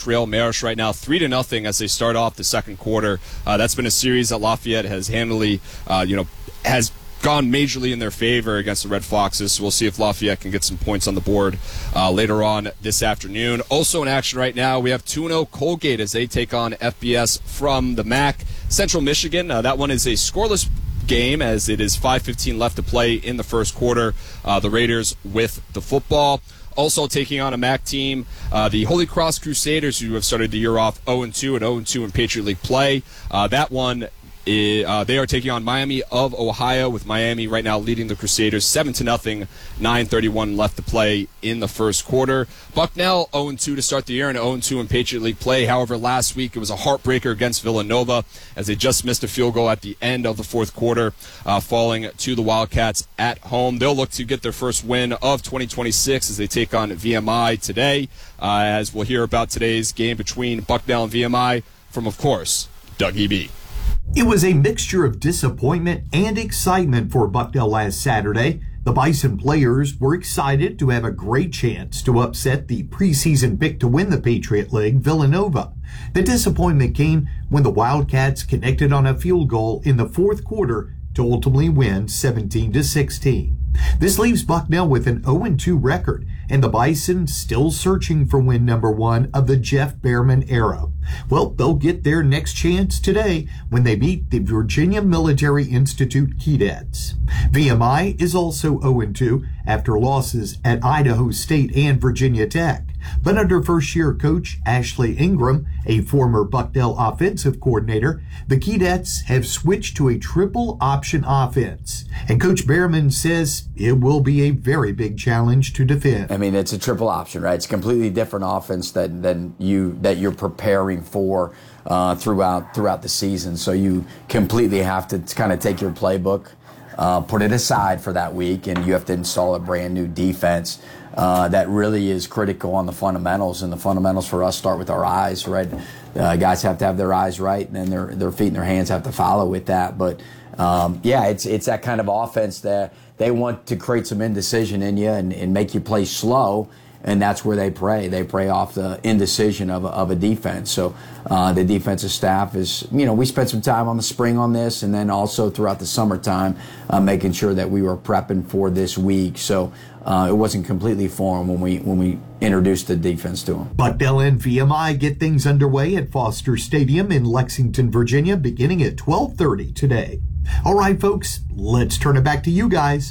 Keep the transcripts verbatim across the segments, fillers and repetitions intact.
trail Marist right now three to nothing as they start off the second quarter. Uh, that's been a series that Lafayette has handily, uh, you know, has gone majorly in their favor against the Red Foxes. So we'll see if Lafayette can get some points on the board uh, later on this afternoon. Also in action right now, we have two and oh Colgate as they take on F B S from the M A C. Central Michigan, uh, that one is a scoreless game as it is five fifteen left to play in the first quarter. Uh, the Raiders with the football. Also taking on a M A C team, uh, the Holy Cross Crusaders, who have started the year off oh and two and oh and two in Patriot League play. Uh, that one, is, uh, they are taking on Miami of Ohio, with Miami right now leading the Crusaders seven to nothing, nine thirty-one left to play in the first quarter. Bucknell oh and two to start the year and oh and two in Patriot League play. However, last week it was a heartbreaker against Villanova as they just missed a field goal at the end of the fourth quarter, uh, falling to the Wildcats at home. They'll look to get their first win of twenty twenty-six as they take on V M I today, uh, as we'll hear about today's game between Bucknell and V M I from, of course, Dougie B. It was a mixture of disappointment and excitement for Bucknell last Saturday. The Bison players were excited to have a great chance to upset the preseason pick to win the Patriot League, Villanova. The disappointment came when the Wildcats connected on a field goal in the fourth quarter to ultimately win seventeen to sixteen. This leaves Bucknell with an oh and two record, and the Bison still searching for win number one of the Jeff Behrman era. Well, they'll get their next chance today when they beat the Virginia Military Institute Keydets. V M I is also oh and two after losses at Idaho State and Virginia Tech. But under first-year coach Ashley Ingram, a former Bucknell offensive coordinator, the Keydets have switched to a triple option offense. And Coach Behrman says it will be a very big challenge to defend. I mean, it's a triple option, right? It's a completely different offense than, than you that you're preparing for uh, throughout throughout the season. So you completely have to kind of take your playbook, uh, put it aside for that week, and you have to install a brand new defense uh, that really is critical on the fundamentals. And the fundamentals for us start with our eyes, right? Uh, guys have to have their eyes right, and then their their feet and their hands have to follow with that. But um, yeah, it's it's that kind of offense that they want to create some indecision in you and, and make you play slow. And that's where they prey. They prey off the indecision of a, of a defense. So uh, the defensive staff is, you know, we spent some time on the spring on this, and then also throughout the summertime uh, making sure that we were prepping for this week. So uh, it wasn't completely foreign when we when we introduced the defense to them. Bucknell and V M I get things underway at Foster Stadium in Lexington, Virginia, beginning at twelve thirty today. All right, folks, let's turn it back to you guys.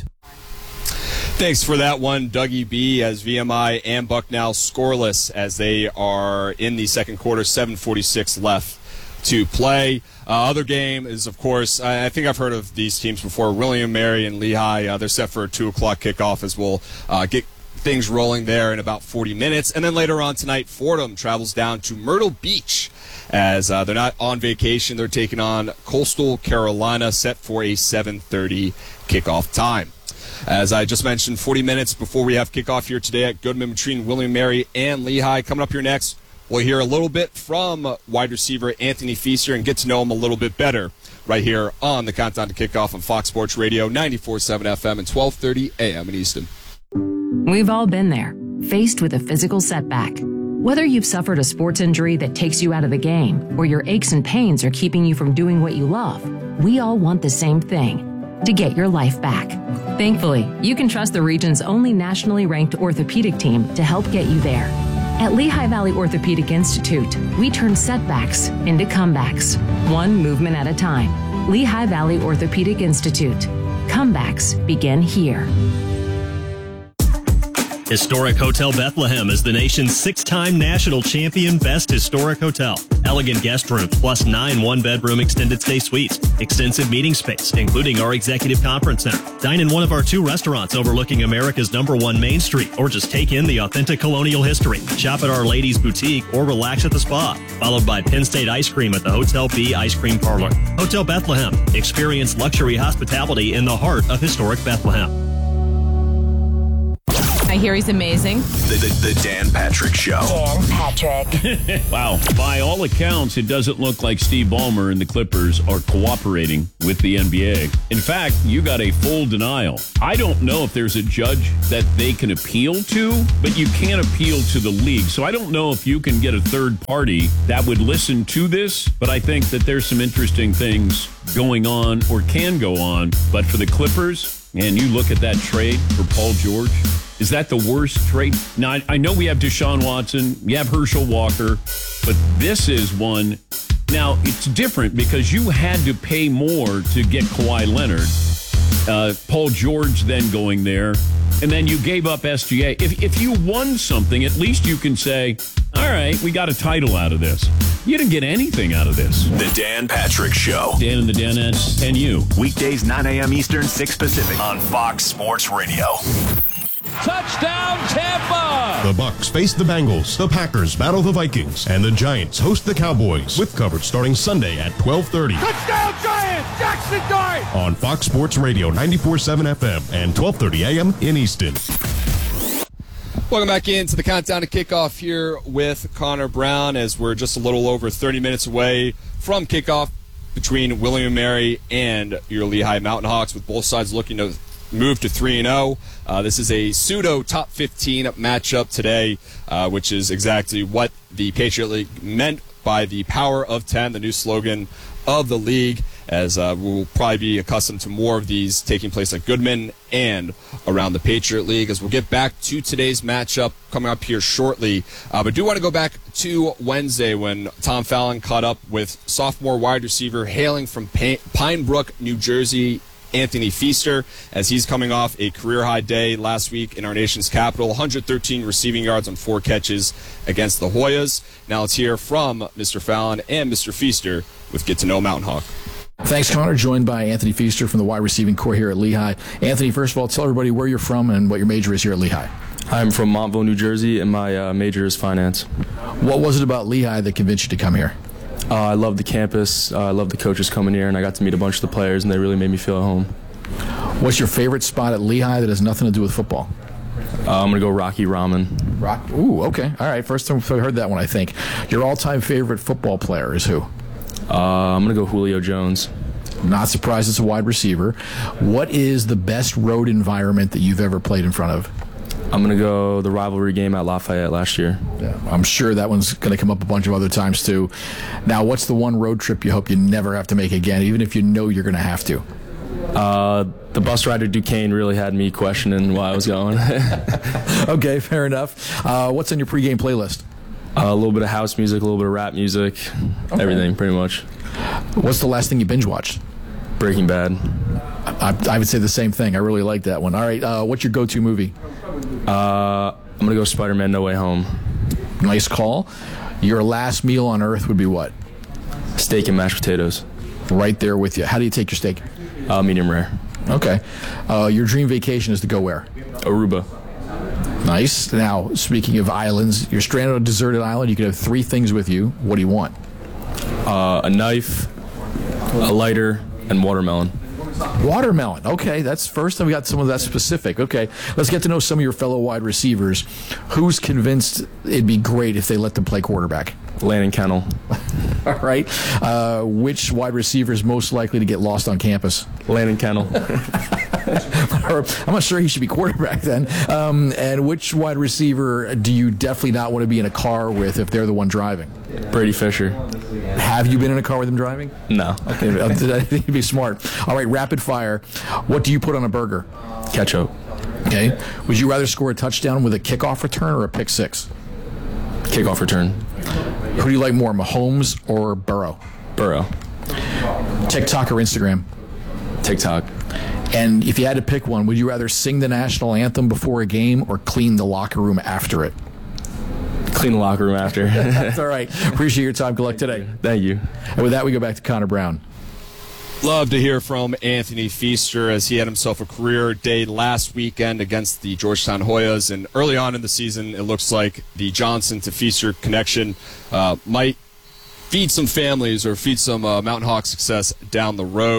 Thanks for that one, Dougie B, as V M I and Bucknell scoreless as they are in the second quarter, seven forty-six left to play. Uh, other game is, of course, I, I think I've heard of these teams before, William Mary and Lehigh. Uh, they're set for a two o'clock kickoff as we'll uh, get things rolling there in about forty minutes. And then later on tonight, Fordham travels down to Myrtle Beach as uh, they're not on vacation. They're taking on Coastal Carolina, set for a seven thirty kickoff time. As I just mentioned, forty minutes before we have kickoff here today at Goodman between William Mary and Lehigh. Coming up here next, we'll hear a little bit from wide receiver Anthony Feaster and get to know him a little bit better right here on the Countdown to Kickoff on Fox Sports Radio, ninety-four point seven F M and twelve thirty A M in Easton. We've all been there, faced with a physical setback. Whether you've suffered a sports injury that takes you out of the game or your aches and pains are keeping you from doing what you love, we all want the same thing: to get your life back. Thankfully, you can trust the region's only nationally ranked orthopedic team to help get you there. At Lehigh Valley Orthopedic Institute, we turn setbacks into comebacks, one movement at a time. Lehigh Valley Orthopedic Institute. Comebacks begin here. Historic Hotel Bethlehem is the nation's six-time national champion Best Historic Hotel. Elegant guest rooms plus nine one-bedroom extended stay suites. Extensive meeting space, including our executive conference center. Dine in one of our two restaurants overlooking America's number one Main Street, or just take in the authentic colonial history. Shop at Our Ladies Boutique or relax at the spa. Followed by Penn State Ice Cream at the Hotel B Ice Cream Parlor. Hotel Bethlehem. Experience luxury hospitality in the heart of historic Bethlehem. I hear he's amazing. The, the, the Dan Patrick Show. Dan Patrick. Wow. By all accounts, it doesn't look like Steve Ballmer and the Clippers are cooperating with the N B A. In fact, you got a full denial. I don't know if there's a judge that they can appeal to, but you can't appeal to the league. So I don't know if you can get a third party that would listen to this, but I think that there's some interesting things going on or can go on. But for the Clippers, and you look at that trade for Paul George, is that the worst trade? Now, I, I know we have Deshaun Watson, you have Herschel Walker, but this is one. Now, it's different because you had to pay more to get Kawhi Leonard. Uh, Paul George then going there, and then you gave up S G A. If, if you won something, at least you can say, all right, we got a title out of this. You didn't get anything out of this. The Dan Patrick Show. Dan and the Danettes and you. Weekdays, nine a.m. Eastern, six Pacific on Fox Sports Radio. Touchdown, Tampa! The Bucs face the Bengals, the Packers battle the Vikings, and the Giants host the Cowboys, with coverage starting Sunday at twelve thirty. Touchdown, Giants! Jackson Dart! On Fox Sports Radio ninety-four point seven F M and twelve thirty A M in Easton. Welcome back into the countdown to kickoff here with Connor Brown, as we're just a little over thirty minutes away from kickoff between William and Mary and your Lehigh Mountain Hawks, with both sides looking to move to three and oh. Uh, this is a pseudo top fifteen matchup today, uh, which is exactly what the Patriot League meant by the power of ten, the new slogan of the league, as uh, we'll probably be accustomed to more of these taking place at Goodman and around the Patriot League, as we'll get back to today's matchup coming up here shortly. Uh, but do want to go back to Wednesday when Tom Fallon caught up with sophomore wide receiver hailing from Pine Brook, New Jersey, Anthony Feaster, as he's coming off a career-high day last week in our nation's capital, one hundred thirteen receiving yards on four catches against the Hoyas. Now let's hear from Mister Fallon and Mister Feaster with Get to Know Mountain Hawk. Thanks, Connor. Joined by Anthony Feaster from the wide receiving corps here at Lehigh. Anthony, first of all, tell everybody where you're from and what your major is here at Lehigh. I'm from Montville, New Jersey, and my uh, major is finance. What was it about Lehigh that convinced you to come here? Uh, I love the campus. Uh, I love the coaches coming here, and I got to meet a bunch of the players, and they really made me feel at home. What's your favorite spot at Lehigh that has nothing to do with football? Uh, I'm going to go Rocky Ramen. Rock. Ooh, okay. All right. First time I've heard that one, I think. Your all-time favorite football player is who? Uh, I'm going to go Julio Jones. Not surprised it's a wide receiver. What is the best road environment that you've ever played in front of? I'm going to go the rivalry game at Lafayette last year. Yeah, I'm sure that one's going to come up a bunch of other times, too. Now, what's the one road trip you hope you never have to make again, even if you know you're going to have to? Uh, the bus rider Duquesne really had me questioning why I was going. Okay, fair enough. Uh, what's on your pregame playlist? Uh, a little bit of house music, a little bit of rap music, okay. Everything, pretty much. What's the last thing you binge watched? Breaking Bad. I, I would say the same thing. I really like that one. All right, uh, what's your go-to movie? Uh, I'm going to go Spider-Man No Way Home. Nice call. Your last meal on Earth would be what? Steak and mashed potatoes. Right there with you. How do you take your steak? Uh, medium rare. Okay. Uh, your dream vacation is to go where? Aruba. Nice. Now, speaking of islands, you're stranded on a deserted island. You could have three things with you. What do you want? Uh, a knife, a lighter, and watermelon. Watermelon. Okay, that's first time we got some of that specific. Okay, let's get to know some of your fellow wide receivers. Who's convinced it'd be great if they let them play quarterback? Landon Kennel. All right. Uh, which wide receiver is most likely to get lost on campus? Landon Kennel. I'm not sure he should be quarterback then. Um, and which wide receiver do you definitely not want to be in a car with if they're the one driving? Brady Fisher. Have you been in a car with him driving? No. Okay, I think you'd be smart. All right, rapid fire. What do you put on a burger? Ketchup. Okay. Would you rather score a touchdown with a kickoff return or a pick six? Kickoff return. Who do you like more, Mahomes or Burrow? Burrow. TikTok or Instagram? TikTok. And if you had to pick one, would you rather sing the national anthem before a game or clean the locker room after it? Clean the locker room after. That's all right. Appreciate your time. Good luck today. Thank you. And with that, we go back to Connor Brown. Love to hear from Anthony Feaster, as he had himself a career day last weekend against the Georgetown Hoyas. And early on in the season, it looks like the Johnson to Feaster connection uh, might feed some families or feed some uh, Mountain Hawk success down the road.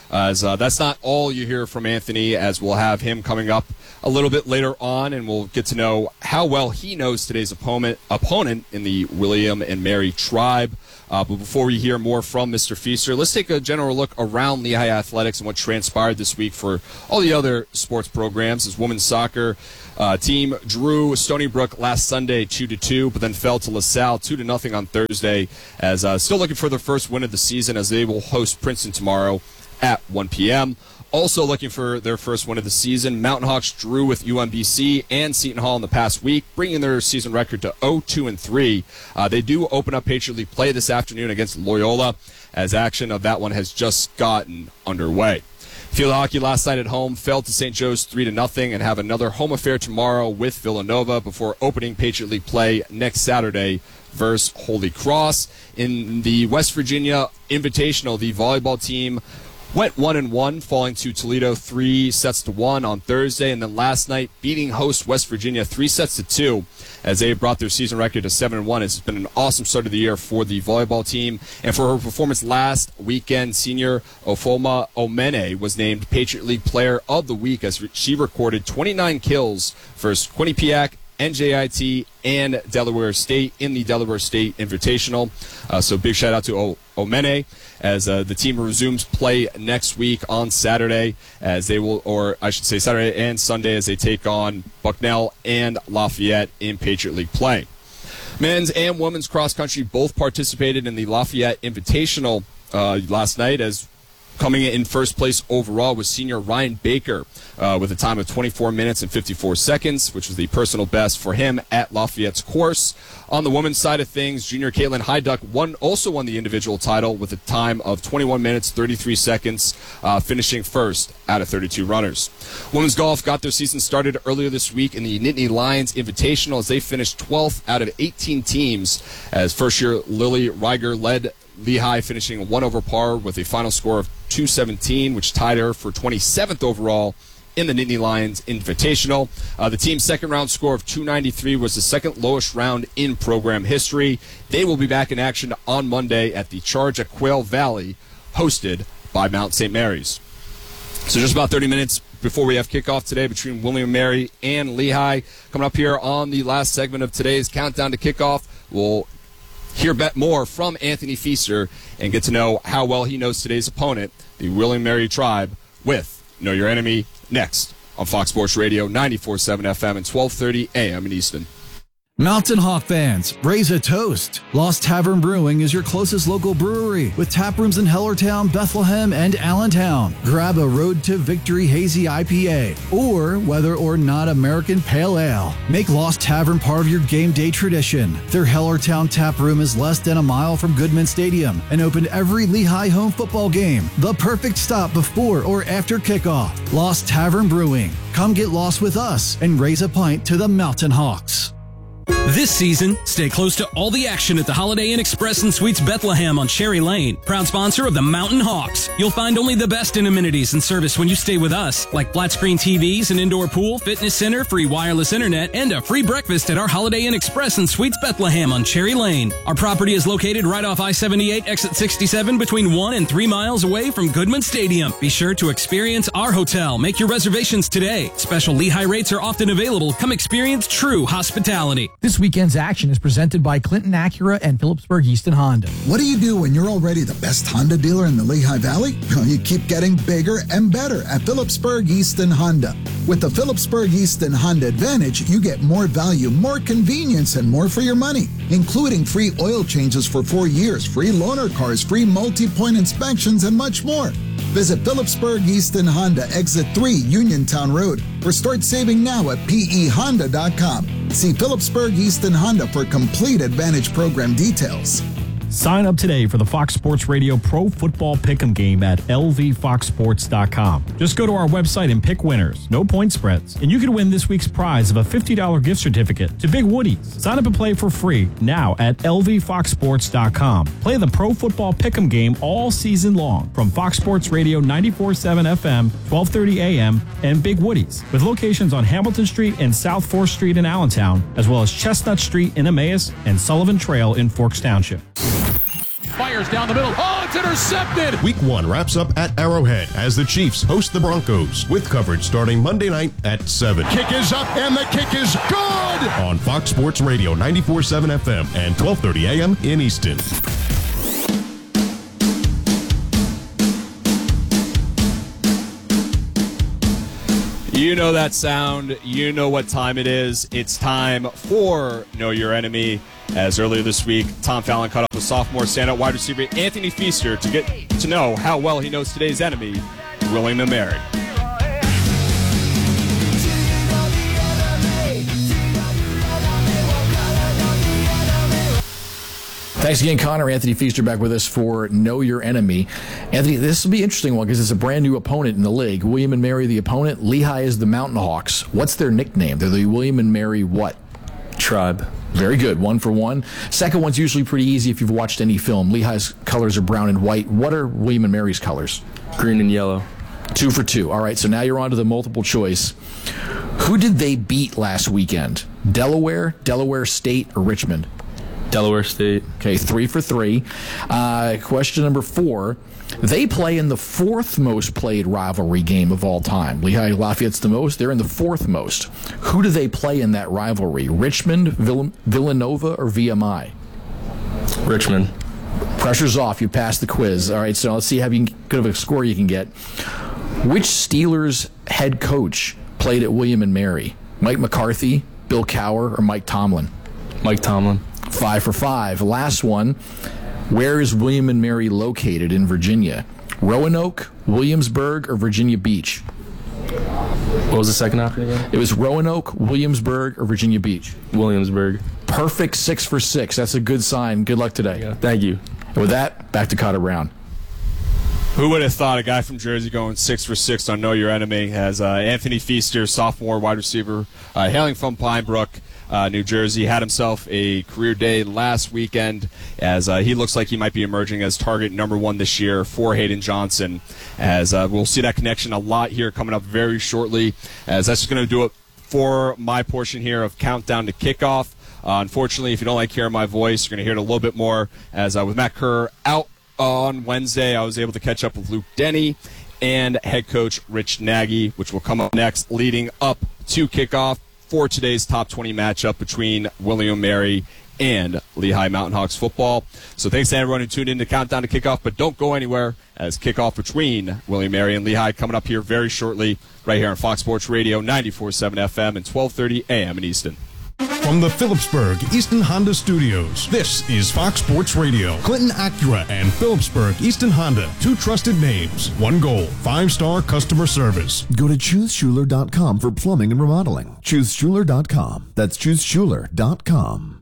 As uh, that's not all you hear from Anthony, as we'll have him coming up a little bit later on, and we'll get to know how well he knows today's opponent opponent in the William and Mary tribe. Uh, but before we hear more from Mister Feaster, let's take a general look around Lehigh Athletics and what transpired this week for all the other sports programs. As women's soccer uh, team drew Stony Brook last Sunday two to two, but then fell to LaSalle two to nothing on Thursday. As uh, still looking for their first win of the season, as they will host Princeton tomorrow at one p.m. Also looking for their first win of the season, Mountain Hawks drew with U M B C and Seton Hall in the past week, bringing their season record to oh two and three. Uh, they do open up Patriot League play this afternoon against Loyola, as action of that one has just gotten underway. Field hockey last night at home fell to Saint Joe's three to nothing, and have another home affair tomorrow with Villanova before opening Patriot League play next Saturday versus Holy Cross. In the West Virginia Invitational, the volleyball team went one and one, falling to Toledo three sets to one on Thursday, and then last night beating host West Virginia three sets to two, as they brought their season record to seven and one. It's been an awesome start of the year for the volleyball team, and for her performance last weekend, senior Ofoma Omene was named Patriot League Player of the Week, as she recorded twenty-nine kills for Quinnipiac, N J I T, and Delaware State in the Delaware State Invitational. Uh, so big shout out to o- Omene, as uh, the team resumes play next week on Saturday, as they will, or I should say Saturday and Sunday, as they take on Bucknell and Lafayette in Patriot League play. Men's and women's cross country both participated in the Lafayette Invitational uh, last night, as coming in first place overall was senior Ryan Baker uh, with a time of twenty-four minutes and fifty-four seconds, which was the personal best for him at Lafayette's course. On the women's side of things, junior Caitlin Hyduck won, also won the individual title with a time of twenty-one minutes, thirty-three seconds, uh, finishing first out of thirty-two runners. Women's golf got their season started earlier this week in the Nittany Lions Invitational, as they finished twelfth out of eighteen teams, as first-year Lily Reiger led Lehigh, finishing one over par with a final score of two seventeen, which tied her for twenty-seventh overall in the Nittany Lions Invitational. Uh, the team's second round score of two ninety-three was the second lowest round in program history. They will be back in action on Monday at the Charge at Quail Valley, hosted by Mount Saint Mary's. So just about thirty minutes before we have kickoff today between William and Mary and Lehigh. Coming up here on the last segment of today's Countdown to Kickoff, we'll hear bet more from Anthony Feaster and get to know how well he knows today's opponent, the William and Mary tribe, with Know Your Enemy next on Fox Sports Radio, ninety-four point seven F M and twelve thirty A M in Easton. Mountain Hawk fans, raise a toast. Lost Tavern Brewing is your closest local brewery with tap rooms in Hellertown, Bethlehem, and Allentown. Grab a Road to Victory Hazy I P A or whether or not American Pale Ale. Make Lost Tavern part of your game day tradition. Their Hellertown tap room is less than a mile from Goodman Stadium and open every Lehigh home football game. The perfect stop before or after kickoff. Lost Tavern Brewing. Come get lost with us and raise a pint to the Mountain Hawks. This season, stay close to all the action at the Holiday Inn Express and Suites Bethlehem on Cherry Lane, proud sponsor of the Mountain Hawks. You'll find only the best in amenities and service when you stay with us, like flat screen T Vs, an indoor pool, fitness center, free wireless internet, and a free breakfast at our Holiday Inn Express and Suites Bethlehem on Cherry Lane. Our property is located right off I seventy-eight, exit sixty-seven, between one and three miles away from Goodman Stadium. Be sure to experience our hotel. Make your reservations today. Special Lehigh rates are often available. Come experience true hospitality. This weekend's action is presented by Clinton Acura and Phillipsburg Easton Honda. What do you do when you're already the best Honda dealer in the Lehigh Valley? Well, you keep getting bigger and better at Phillipsburg Easton Honda. With the Phillipsburg Easton Honda Advantage, you get more value, more convenience, and more for your money, including free oil changes for four years, free loaner cars, free multi-point inspections, and much more. Visit Phillipsburg Easton Honda, exit three, Uniontown Road, or start saving now at P E honda dot com. See Phillipsburg Easton Honda for complete Advantage program details. Sign up today for the Fox Sports Radio Pro Football Pick'em game at L V fox sports dot com. Just go to our website and pick winners, no point spreads, and you can win this week's prize of a fifty dollars gift certificate to Big Woody's. Sign up and play for free now at L V fox sports dot com. Play the Pro Football Pick'em game all season long from Fox Sports Radio ninety-four point seven F M, twelve thirty A M, and Big Woody's, with locations on Hamilton Street and South fourth Street in Allentown, as well as Chestnut Street in Emmaus and Sullivan Trail in Forks Township. Fires down the middle. Oh, it's intercepted. Week one wraps up at Arrowhead as the Chiefs host the Broncos with coverage starting Monday night at seven. Kick is up and the kick is good. On Fox Sports Radio ninety-four point seven F M and twelve thirty A M in Easton. You know that sound. You know what time it is. It's time for Know Your Enemy. As earlier this week, Tom Fallon caught up with sophomore standout wide receiver Anthony Feaster to get to know how well he knows today's enemy, William and Mary. Thanks again, Connor. Anthony Feaster back with us for Know Your Enemy. Anthony, this will be an interesting one because it's a brand new opponent in the league. William and Mary, the opponent. Lehigh is the Mountain Hawks. What's their nickname? They're the William and Mary what? Tribe. Very good. One for one. Second one's usually pretty easy if you've watched any film. Lehigh's colors are brown and white. What are William and Mary's colors? Green and yellow. Two for two. All right, so now you're on to the multiple choice. Who did they beat last weekend? Delaware, Delaware State, or Richmond? Delaware State. Okay, three for three. Uh, question number four. They play in the fourth most played rivalry game of all time. Lehigh Lafayette's the most. They're in the fourth most. Who do they play in that rivalry? Richmond, Vill- Villanova, or V M I? Richmond. Pressure's off. You passed the quiz. All right, so let's see how you can, good of a score you can get. Which Steelers head coach played at William and Mary? Mike McCarthy, Bill Cowher, or Mike Tomlin? Mike Tomlin. Five for five. Last one. Where is William and Mary located in Virginia? Roanoke, Williamsburg, or Virginia Beach? What was the second option again? It was Roanoke, Williamsburg, or Virginia Beach? Williamsburg. Perfect six for six. That's a good sign. Good luck today. Yeah, thank you. And with that, back to Cotter Brown. Who would have thought a guy from Jersey going six for six on Know Your Enemy as uh, Anthony Feaster, sophomore wide receiver, uh, hailing from Pine Brook, uh, New Jersey, had himself a career day last weekend as uh, he looks like he might be emerging as target number one this year for Hayden Johnson. As uh, we'll see that connection a lot here coming up very shortly. As that's going to do it for my portion here of Countdown to Kickoff. Uh, unfortunately, if you don't like hearing my voice, you're going to hear it a little bit more as uh, with Matt Kerr out on Wednesday, I was able to catch up with Luke Denny and head coach Rich Nagy, which will come up next, leading up to kickoff for today's top twenty matchup between William and Mary and Lehigh Mountain Hawks football. So thanks to everyone who tuned in to Countdown to Kickoff, but don't go anywhere as kickoff between William and Mary and Lehigh coming up here very shortly right here on Fox Sports Radio ninety-four point seven F M and twelve thirty A M in Easton. From the Phillipsburg Easton Honda Studios, this is Fox Sports Radio. Clinton Acura and Phillipsburg Easton Honda, two trusted names, one goal, five-star customer service. Go to choose schuler dot com for plumbing and remodeling. choose schuler dot com. That's choose schuler dot com.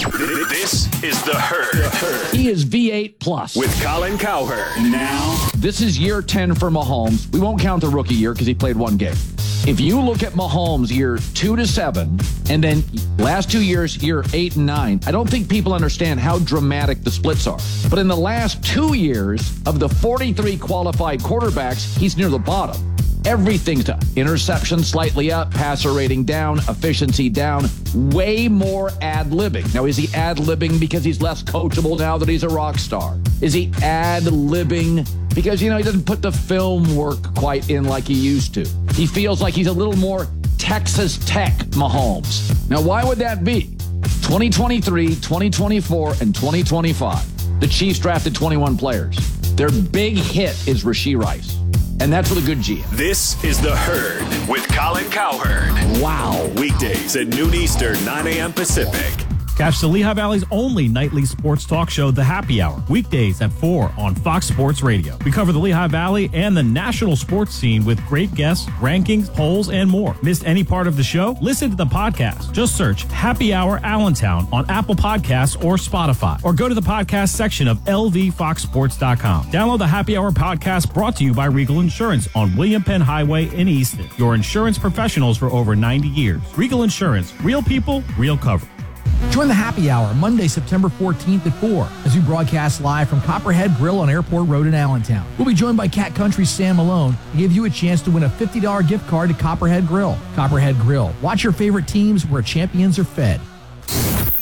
This is The Herd. He is V eight plus. With Colin Cowherd. Now. This is year ten for Mahomes. We won't count the rookie year because he played one game. If you look at Mahomes year two to seven, and then last two years, year eight and nine, I don't think people understand how dramatic the splits are. But in the last two years, of the forty-three qualified quarterbacks, he's near the bottom. Everything's down. Interception slightly up, passer rating down, efficiency down, way more ad-libbing. Now, is he ad-libbing because he's less coachable now that he's a rock star? Is he ad-libbing because, you know, he doesn't put the film work quite in like he used to? He feels like he's a little more Texas Tech Mahomes. Now, why would that be? twenty twenty-three, twenty twenty-four, and twenty twenty-five. The Chiefs drafted twenty-one players. Their big hit is Rashee Rice. And that's for the good G M. This is The Herd with Colin Cowherd. Wow. Weekdays at noon Eastern, nine A M Pacific. Catch the Lehigh Valley's only nightly sports talk show, The Happy Hour, weekdays at four on Fox Sports Radio. We cover the Lehigh Valley and the national sports scene with great guests, rankings, polls, and more. Missed any part of the show? Listen to the podcast. Just search Happy Hour Allentown on Apple Podcasts or Spotify, or go to the podcast section of L V fox sports dot com. Download the Happy Hour podcast brought to you by Regal Insurance on William Penn Highway in Easton. Your insurance professionals for over ninety years. Regal Insurance, real people, real coverage. Join the Happy Hour Monday, September fourteenth at four as we broadcast live from Copperhead Grill on Airport Road in Allentown. We'll be joined by Cat Country's Sam Malone to give you a chance to win a fifty dollars gift card to Copperhead Grill. Copperhead Grill. Watch your favorite teams where champions are fed.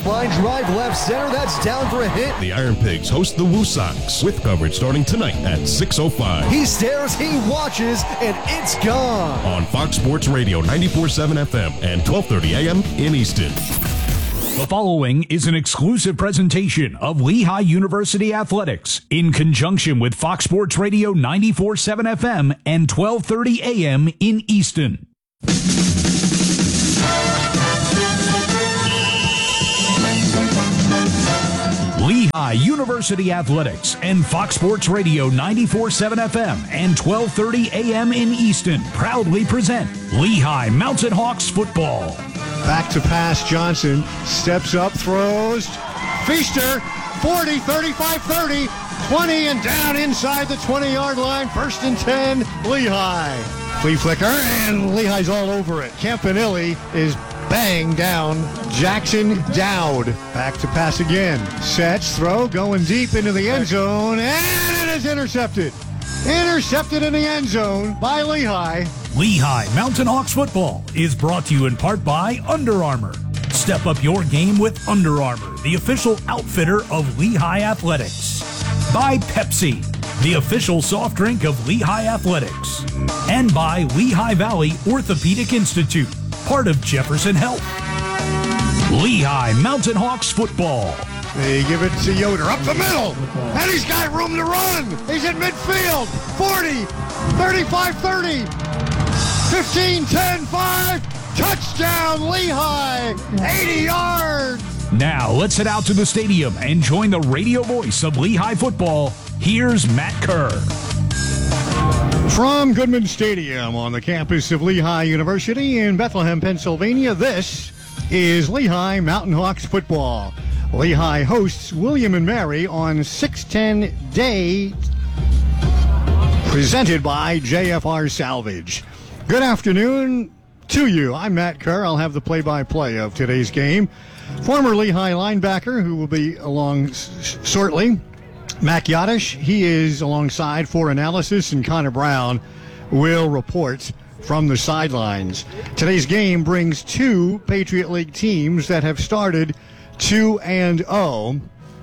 Line drive left center. That's down for a hit. The Iron Pigs host the Woo Sox with coverage starting tonight at six oh five. He stares, he watches, and it's gone. On Fox Sports Radio ninety-four point seven F M and twelve thirty A M in Easton. The following is an exclusive presentation of Lehigh University Athletics in conjunction with Fox Sports Radio ninety-four point seven F M and twelve thirty A M in Easton. Lehigh University Athletics and Fox Sports Radio ninety-four point seven F M and twelve thirty A M in Easton proudly present Lehigh Mountain Hawks football. Back to pass. Johnson steps up, throws. Feaster, forty, thirty-five, thirty, twenty, and down inside the twenty-yard line. First and ten, Lehigh. Flea flicker, and Lehigh's all over it. Campanelli is bang down. Jackson Dowd. Back to pass again. Sets, throw, going deep into the end zone, and it is intercepted. Intercepted in the end zone by Lehigh. Lehigh Mountain Hawks football is brought to you in part by Under Armour. Step up your game with Under Armour, the official outfitter of Lehigh Athletics. By Pepsi, the official soft drink of Lehigh Athletics. And by Lehigh Valley Orthopedic Institute, part of Jefferson Health. Lehigh Mountain Hawks football. They give it to Yoder up the middle, and he's got room to run. He's at midfield, forty, thirty-five, thirty, fifteen, ten, five, touchdown Lehigh, eighty yards. Now let's head out to the stadium and join the radio voice of Lehigh football. Here's Matt Kerr. From Goodman Stadium on the campus of Lehigh University in Bethlehem, Pennsylvania, this is Lehigh Mountain Hawks football. Lehigh hosts William and Mary on six ten Day, presented by J F R Salvage. Good afternoon to you. I'm Matt Kerr. I'll have the play-by-play of today's game. Former Lehigh linebacker who will be along s- shortly, Mac Yadish. He is alongside for analysis, and Connor Brown will report from the sidelines. Today's game brings two Patriot League teams that have started two and oh.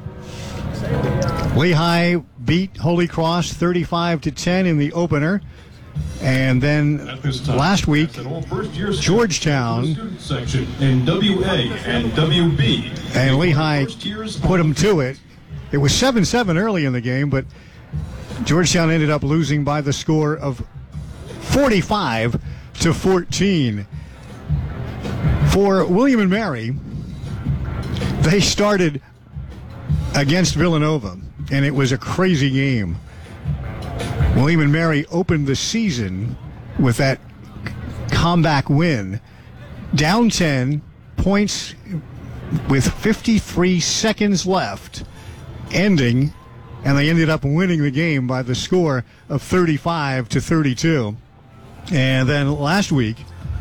Lehigh beat Holy Cross thirty-five to ten in the opener. And then last week, Georgetown section in W A and W B. And Lehigh put them to it. It was seven seven early in the game, but Georgetown ended up losing by the score of forty-five to fourteen. For William and Mary, they started against Villanova, and it was a crazy game. William and Mary opened the season with that comeback win, down ten points with fifty-three seconds left, ending, and they ended up winning the game by the score of thirty-five to thirty-two. And then last week,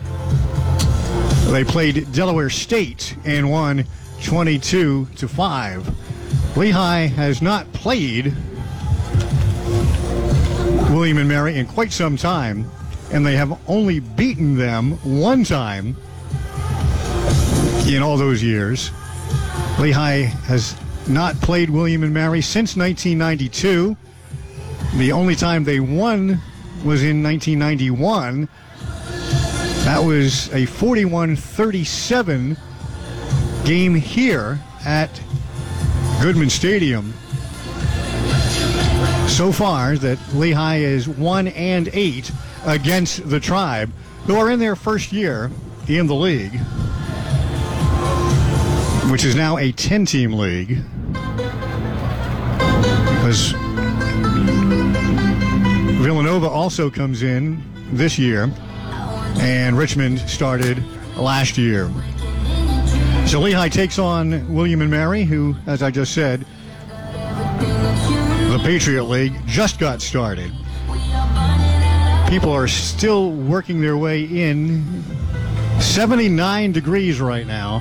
they played Delaware State and won twenty-two to five. Lehigh has not played William and Mary in quite some time, and they have only beaten them one time in all those years. Lehigh has not played William and Mary since nineteen ninety-two. The only time they won was in nineteen ninety-one. That was a forty-one thirty-seven game here at Goodman Stadium. So far, that Lehigh is one and eight against the Tribe, who are in their first year in the league, which is now a ten-team league, because Villanova also comes in this year, and Richmond started last year. So Lehigh takes on William and Mary, who, as I just said, the Patriot League just got started. People are still working their way in. seventy-nine degrees right now.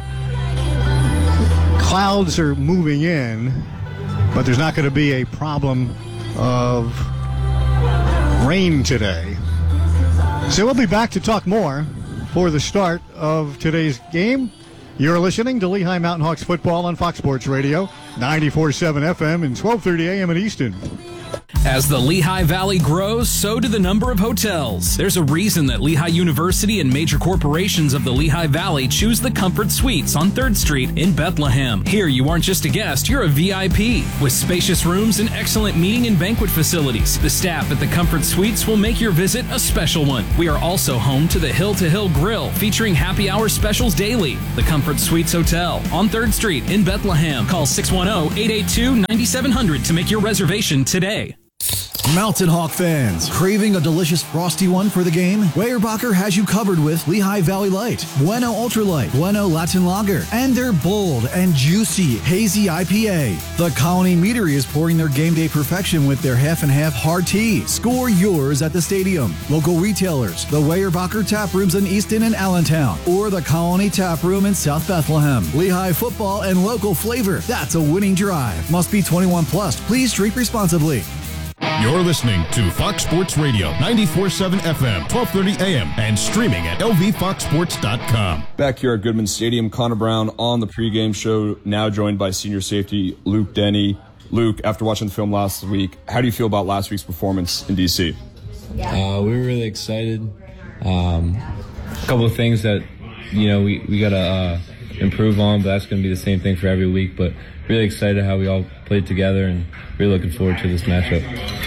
Clouds are moving in, but there's not going to be a problem of rain today. So we'll be back to talk more for the start of today's game. You're listening to Lehigh Mountain Hawks football on Fox Sports Radio, ninety-four point seven F M and twelve thirty A M in Easton. As the Lehigh Valley grows, so do the number of hotels. There's a reason that Lehigh University and major corporations of the Lehigh Valley choose the Comfort Suites on third Street in Bethlehem. Here, you aren't just a guest, you're a V I P. With spacious rooms and excellent meeting and banquet facilities, the staff at the Comfort Suites will make your visit a special one. We are also home to the Hill to Hill Grill, featuring happy hour specials daily. The Comfort Suites Hotel on third Street in Bethlehem. Call six one zero, eight eight two, nine seven zero zero to make your reservation today. Mountain Hawk fans, craving a delicious frosty one for the game? Weyerbacher has you covered with Lehigh Valley Light, Bueno Ultralight, Bueno Latin Lager, and their bold and juicy hazy I P A. The Colony Meadery is pouring their game day perfection with their half and half hard tea. Score yours at the stadium. Local retailers, the Weyerbacher Tap Rooms in Easton and Allentown, or the Colony Tap Room in South Bethlehem. Lehigh football and local flavor. That's a winning drive. Must be twenty-one plus. Please drink responsibly. You're listening to Fox Sports Radio, ninety-four point seven F M, twelve thirty A M, and streaming at L V fox sports dot com. Back here at Goodman Stadium, Connor Brown on the pregame show, now joined by senior safety Luke Denny. Luke, after watching the film last week, how do you feel about last week's performance in D C? Uh, we were really excited. Um, a couple of things that, you know, we, we got to uh, improve on, but that's going to be the same thing for every week. But really excited how we all played together and really looking forward to this matchup.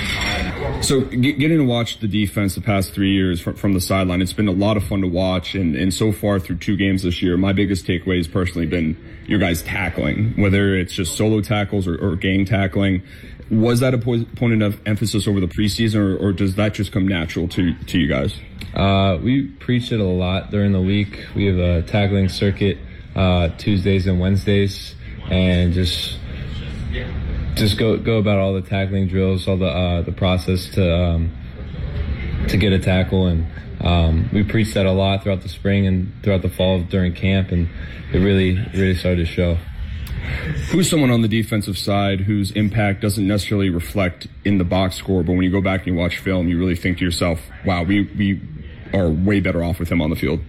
So get, getting to watch the defense the past three years from, from the sideline, it's been a lot of fun to watch. And, and so far through two games this year, my biggest takeaway has personally been your guys tackling, whether it's just solo tackles or, or gang tackling. Was that a po- point of emphasis over the preseason, or, or does that just come natural to, to you guys? Uh, we preach it a lot during the week. We have a tackling circuit uh, Tuesdays and Wednesdays, and just just go go about all the tackling drills, all the uh, the process to um, to get a tackle, and um, we preached that a lot throughout the spring and throughout the fall during camp, and it really really started to show. Who's someone on the defensive side whose impact doesn't necessarily reflect in the box score, but when you go back and you watch film, you really think to yourself, wow, we we are way better off with him on the field?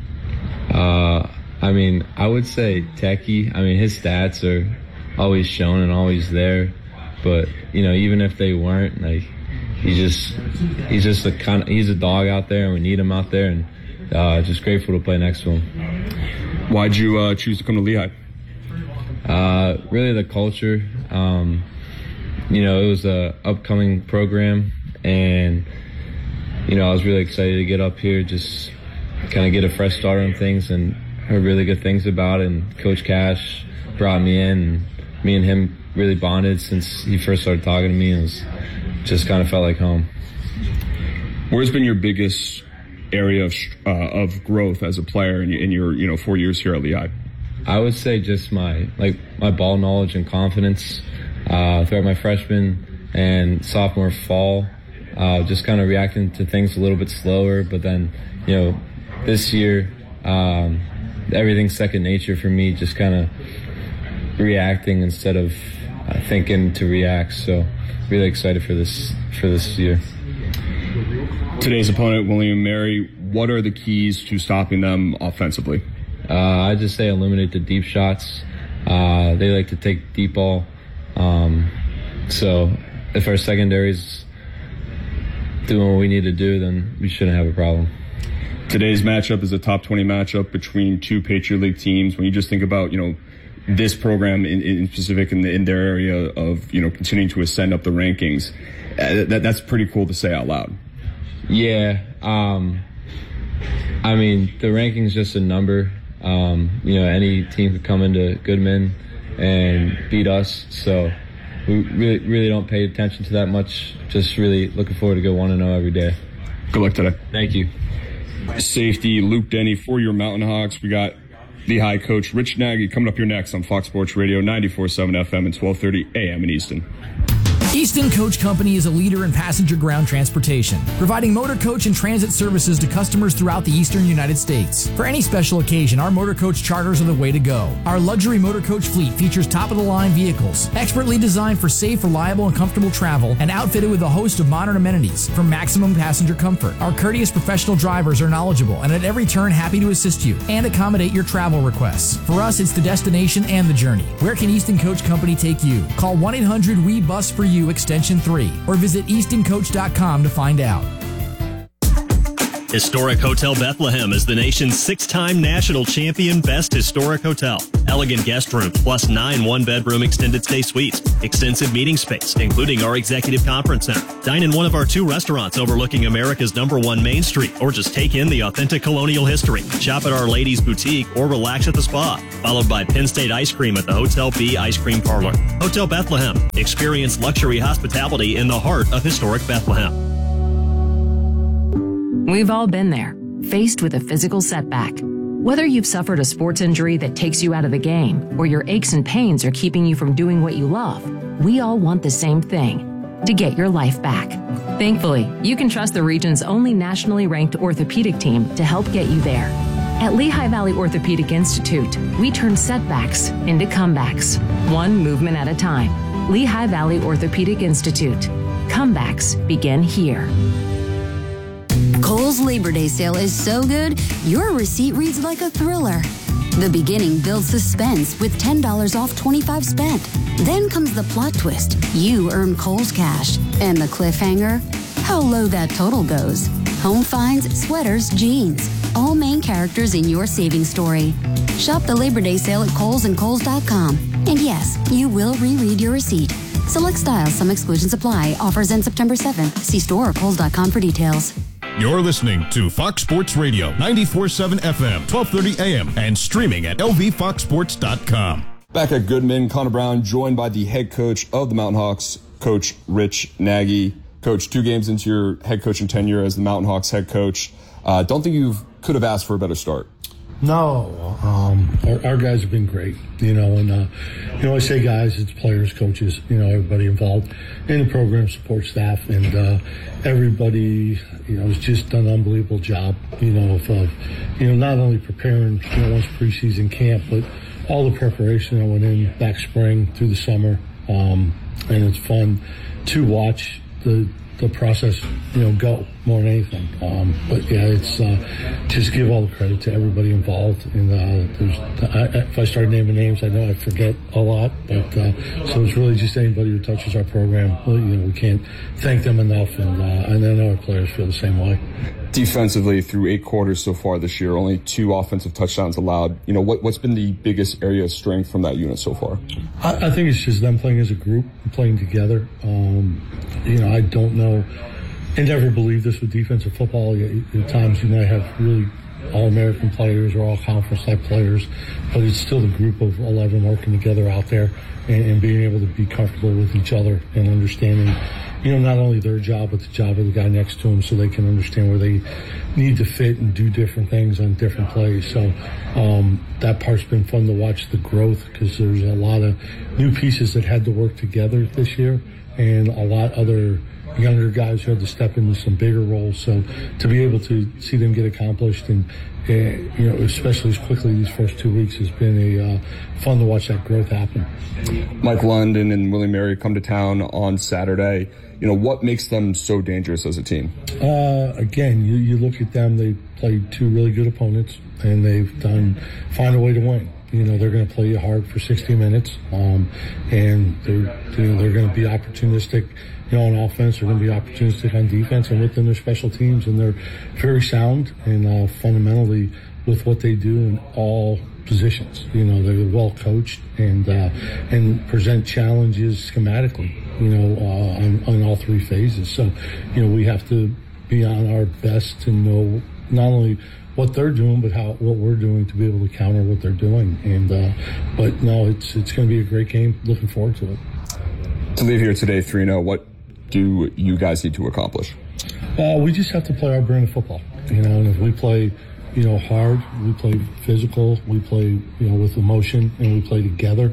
Uh, I mean, I would say Techie. I mean, his stats are always shown and always there, but you know, even if they weren't, like, he just he's just a kind of, he's a dog out there, and we need him out there, and uh, just grateful to play next to him. Why'd you uh, choose to come to Lehigh? Uh, really the culture. Um, you know, it was a upcoming program, and you know, I was really excited to get up here, just kind of get a fresh start on things, and heard really good things about it. And Coach Cash brought me in, and me and him really bonded since he first started talking to me. It was just kind of felt like home. Where's been your biggest area of uh, of growth as a player in, in your you know four years here at Lehigh? I would say just my like my ball knowledge and confidence uh, throughout my freshman and sophomore fall. Uh, just kind of reacting to things a little bit slower, but then you know this year um, everything's second nature for me. Just kind of reacting instead of uh, thinking to react. So really excited for this for this year. Today's opponent, William Mary, what are the keys to stopping them offensively? Uh, I just say eliminate the deep shots. Uh, they like to take deep ball. Um, so if our secondary's doing what we need to do, then we shouldn't have a problem. Today's matchup is a top twenty matchup between two Patriot League teams. When you just think about, you know, this program in, in specific in, the, in their area of, you know, continuing to ascend up the rankings, uh, that, that's pretty cool to say out loud. Yeah. Um, I mean, the ranking's just a number. Um, you know, any team could come into Goodman and beat us. So we really, really don't pay attention to that much. Just really looking forward to go one and oh every day. Good luck today. Thank you. Safety Luke Denny for your Mountain Hawks. We got Lehigh coach Rich Nagy coming up here next on Fox Sports Radio, ninety-four point seven F M and twelve thirty A M in Easton. Easton Coach Company is a leader in passenger ground transportation, providing motor coach and transit services to customers throughout the eastern United States. For any special occasion, our motor coach charters are the way to go. Our luxury motor coach fleet features top-of-the-line vehicles, expertly designed for safe, reliable, and comfortable travel, and outfitted with a host of modern amenities for maximum passenger comfort. Our courteous professional drivers are knowledgeable and at every turn happy to assist you and accommodate your travel requests. For us, it's the destination and the journey. Where can Easton Coach Company take you? Call one eight hundred W E bus for you extension three or visit easton coach dot com to find out. Historic Hotel Bethlehem is the nation's six-time national champion best historic hotel. Elegant guest rooms plus nine one-bedroom extended stay suites. Extensive meeting space, including our executive conference center. Dine in one of our two restaurants overlooking America's number one Main Street, or just take in the authentic colonial history. Shop at Our Ladies Boutique or relax at the spa. Followed by Penn State Ice Cream at the Hotel B Ice Cream Parlor. Hotel Bethlehem. Experience luxury hospitality in the heart of historic Bethlehem. We've all been there, faced with a physical setback. Whether you've suffered a sports injury that takes you out of the game, or your aches and pains are keeping you from doing what you love, we all want the same thing, to get your life back. Thankfully, you can trust the region's only nationally ranked orthopedic team to help get you there. At Lehigh Valley Orthopedic Institute, we turn setbacks into comebacks, one movement at a time. Lehigh Valley Orthopedic Institute. Comebacks begin here. Kohl's Labor Day sale is so good, your receipt reads like a thriller. The beginning builds suspense with ten dollars off twenty-five spent. Then comes the plot twist. You earn Kohl's cash. And the cliffhanger? How low that total goes. Home finds, sweaters, jeans. All main characters in your savings story. Shop the Labor Day sale at Kohl's and Kohl's dot com. And yes, you will reread your receipt. Select styles, some exclusions apply. Offers end September seventh. See store or Kohl's dot com for details. You're listening to Fox Sports Radio, ninety-four point seven F M, twelve thirty A M, and streaming at L V fox sports dot com. Back at Goodman, Connor Brown joined by the head coach of the Mountain Hawks, Coach Rich Nagy. Coach, two games into your head coaching tenure as the Mountain Hawks head coach, uh, don't think you could have asked for a better start. No, um, our, our guys have been great, you know, and, uh, you know, I say guys, it's players, coaches, you know, everybody involved in the program, support staff, and uh, everybody, you know, has just done an unbelievable job, you know, of, uh, you know, not only preparing, you know, once preseason camp, but all the preparation that went in back spring through the summer, um, and it's fun to watch the the process, you know, go more than anything. Um, but yeah, it's uh, just give all the credit to everybody involved. And uh, there's, I, if I start naming names, I know I forget a lot. But uh, so it's really just anybody who touches our program. Well, you know, we can't thank them enough. And uh, and I know our players feel the same way. Defensively, through eight quarters so far this year, only two offensive touchdowns allowed. You know, what, what's been the biggest area of strength from that unit so far? I, I think it's just them playing as a group, playing together. Um, you know, I don't know. I never believed this with defensive football. At times you might have really all-American players or all-conference type players, but it's still the group of eleven working together out there and, and being able to be comfortable with each other and understanding, you know, not only their job, but the job of the guy next to them so they can understand where they need to fit and do different things on different plays. So um, that part's been fun to watch, the growth, because there's a lot of new pieces that had to work together this year and a lot other younger guys who had to step into some bigger roles. So to be able to see them get accomplished and, uh, you know, especially as quickly these first two weeks has been a uh, fun to watch that growth happen. Mike London and Willie Mary come to town on Saturday. You know, what makes them so dangerous as a team? Uh, again, you, you look at them, they played two really good opponents and they've done, find a way to win. You know, they're going to play you hard for sixty minutes, um, and they're, you know, they're going to be opportunistic, you know, on offense. They're going to be opportunistic on defense and within their special teams, and they're very sound and uh, fundamentally with what they do in all positions. You know, they're well coached and uh, and present challenges schematically, you know, uh, on, on all three phases. So, you know, we have to be on our best to know not only what they're doing, but how what we're doing to be able to counter what they're doing. And uh, but no, it's it's going to be a great game. Looking forward to it. To leave here today three and oh, what do you guys need to accomplish? Uh, we just have to play our brand of football. You know, and if we play, you know, hard, we play physical, we play, you know, with emotion, and we play together,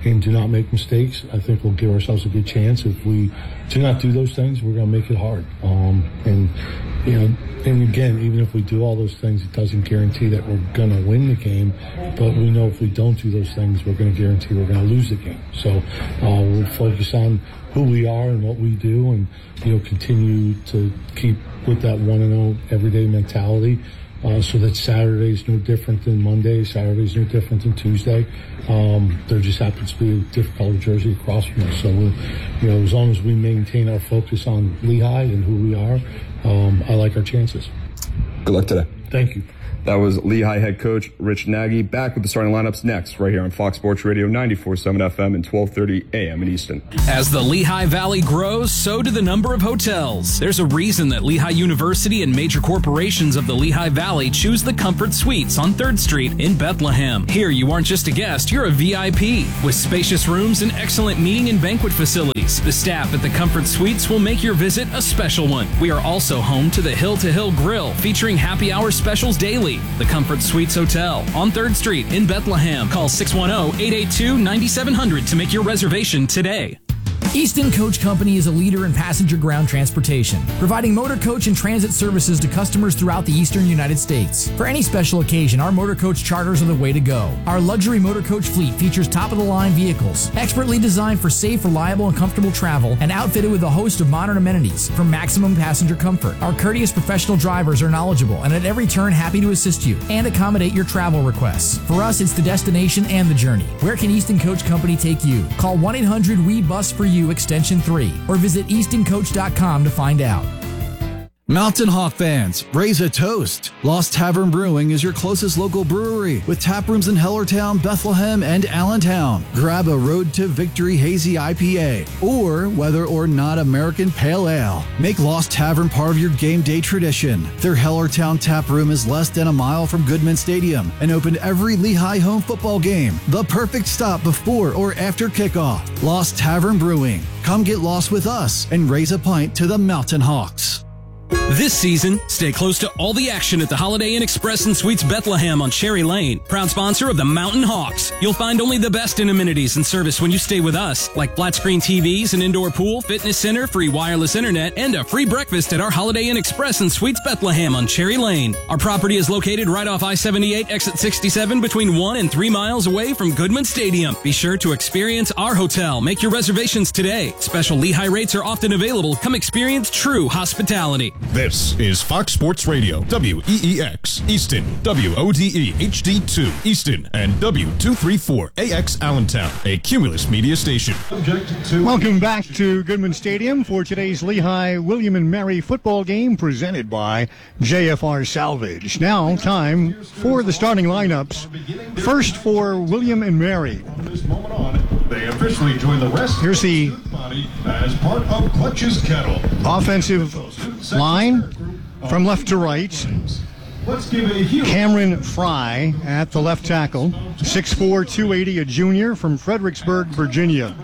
and do not make mistakes, I think we'll give ourselves a good chance. If we do not do those things, we're going to make it hard. Um, and, you know, and again, even if we do all those things, it doesn't guarantee that we're going to win the game. But we know if we don't do those things, we're going to guarantee we're going to lose the game. So uh, we'll focus on who we are and what we do, and, you know, continue to keep with that one and oh everyday mentality. Uh, so that Saturday's no different than Monday, Saturday's no different than Tuesday. Um, there just happens to be a different color jersey across from us. So, we'll, you know, as long as we maintain our focus on Lehigh and who we are, um, I like our chances. Good luck today. Thank you. That was Lehigh head coach Rich Nagy. Back with the starting lineups next, right here on Fox Sports Radio ninety-four point seven F M and twelve thirty A M in Easton. As the Lehigh Valley grows, so do the number of hotels. There's a reason that Lehigh University and major corporations of the Lehigh Valley choose the Comfort Suites on third Street in Bethlehem. Here, you aren't just a guest, you're a V I P. With spacious rooms and excellent meeting and banquet facilities, the staff at the Comfort Suites will make your visit a special one. We are also home to the Hill to Hill Grill, featuring happy hour specials daily. The Comfort Suites Hotel on third Street in Bethlehem. Call six one zero, eight eight two, nine seven zero zero to make your reservation today. Easton Coach Company is a leader in passenger ground transportation, providing motor coach and transit services to customers throughout the eastern United States. For any special occasion, our motor coach charters are the way to go. Our luxury motor coach fleet features top-of-the-line vehicles, expertly designed for safe, reliable, and comfortable travel, and outfitted with a host of modern amenities for maximum passenger comfort. Our courteous professional drivers are knowledgeable and at every turn happy to assist you and accommodate your travel requests. For us, it's the destination and the journey. Where can Easton Coach Company take you? Call one eight hundred W E bus for you extension three or visit easton coach dot com to find out. Mountain Hawk fans, raise a toast. Lost Tavern Brewing is your closest local brewery with tap rooms in Hellertown, Bethlehem, and Allentown. Grab a Road to Victory Hazy I P A or whether or not American Pale Ale. Make Lost Tavern part of your game day tradition. Their Hellertown tap room is less than a mile from Goodman Stadium and open every Lehigh home football game. The perfect stop before or after kickoff. Lost Tavern Brewing. Come get lost with us and raise a pint to the Mountain Hawks. This season, stay close to all the action at the Holiday Inn Express and Suites Bethlehem on Cherry Lane, proud sponsor of the Mountain Hawks. You'll find only the best in amenities and service when you stay with us, like flat screen T Vs, an indoor pool, fitness center, free wireless internet, and a free breakfast at our Holiday Inn Express and Suites Bethlehem on Cherry Lane. Our property is located right off I seventy-eight, exit sixty-seven, between one and three miles away from Goodman Stadium. Be sure to experience our hotel. Make your reservations today. Special Lehigh rates are often available. Come experience true hospitality. This is Fox Sports Radio, W E E X, Easton, W O D E H D two, Easton, and W two thirty-four A X Allentown, a Cumulus media station. Welcome back to Goodman Stadium for today's Lehigh William and Mary football game presented by J F R Salvage. Now, time for the starting lineups. First for William and Mary. From this moment on, they officially join the rest Here's the body as part of Clutch's Kettle. Offensive line from left to right. Let's give a huge Cameron Fry at the left tackle, six four, two eighty, a junior from Fredericksburg, Virginia.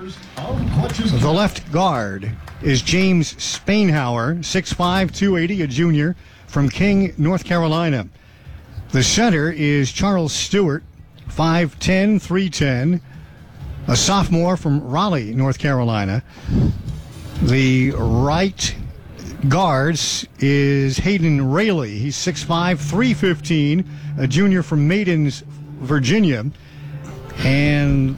The left guard is James Spainhauer, six five, two eighty, a junior from King, North Carolina. The center is Charles Stewart, five ten, three ten, a sophomore from Raleigh, North Carolina. The right guards is Hayden Rayleigh. He's six five, three fifteen, a junior from Maidens, Virginia. And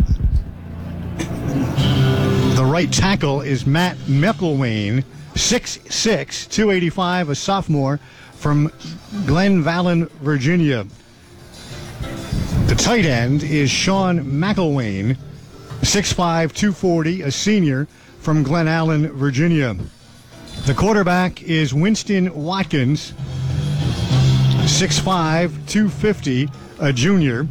the right tackle is Matt McElwain, six six, two eighty-five, a sophomore from Glen Vallon, Virginia. The tight end is Sean McElwain, six five, two forty, a senior from Glen Allen, Virginia. The quarterback is Winston Watkins, six five, two fifty, a junior.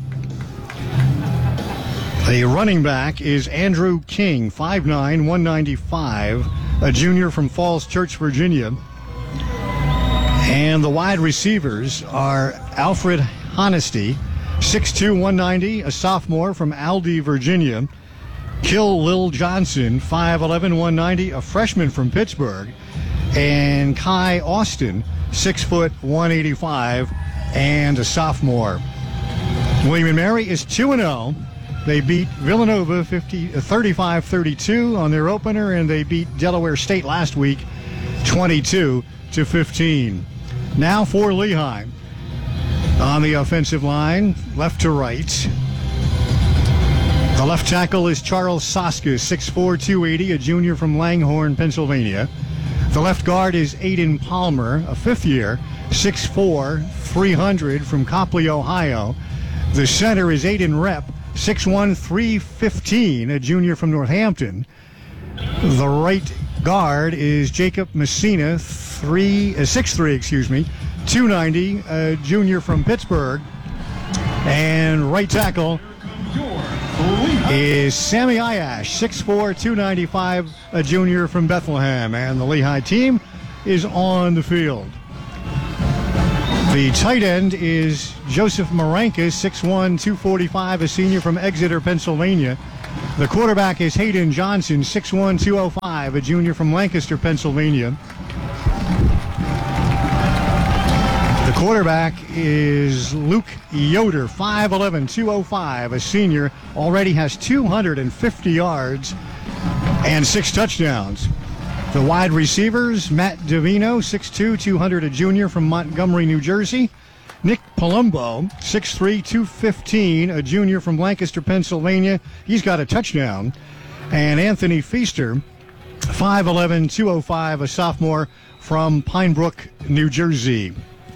The running back is Andrew King, five nine, one ninety-five, a junior from Falls Church, Virginia. And the wide receivers are Alfred Honesty, six two, one ninety, a sophomore from Aldie, Virginia. Kill Lil Johnson, five eleven, one ninety, a freshman from Pittsburgh. And Kai Austin, six foot, one eighty-five, and a sophomore. William and Mary is two and oh They beat Villanova thirty-five thirty-two on their opener, and they beat Delaware State last week twenty-two to fifteen. Now for Lehigh. On the offensive line, left to right. The left tackle is Charles Soskus, six four, two eighty, a junior from Langhorne, Pennsylvania. The left guard is Aiden Palmer, a fifth year, six four, three hundred, from Copley, Ohio. The center is Aiden Rep, six one, three fifteen, a junior from Northampton. The right guard is Jacob Messina, three, uh, six three, excuse me, two ninety, a junior from Pittsburgh. And right tackle is Sammy Ayash, six four, two ninety-five, a junior from Bethlehem. And the Lehigh team is on the field. The tight end is Joseph Marankas, six one, two forty-five, a senior from Exeter, Pennsylvania. The quarterback is Hayden Johnson, six one, two oh five, a junior from Lancaster, Pennsylvania. The quarterback is Luke Yoder, five eleven, two oh five, a senior, already has two hundred fifty yards and six touchdowns. The wide receivers, Matt Davino, six two, two hundred, a junior from Montgomery, New Jersey. Nick Palumbo, six three, two fifteen, a junior from Lancaster, Pennsylvania. He's got a touchdown. And Anthony Feaster, five eleven, two oh five, a sophomore from Pine Brook, New Jersey.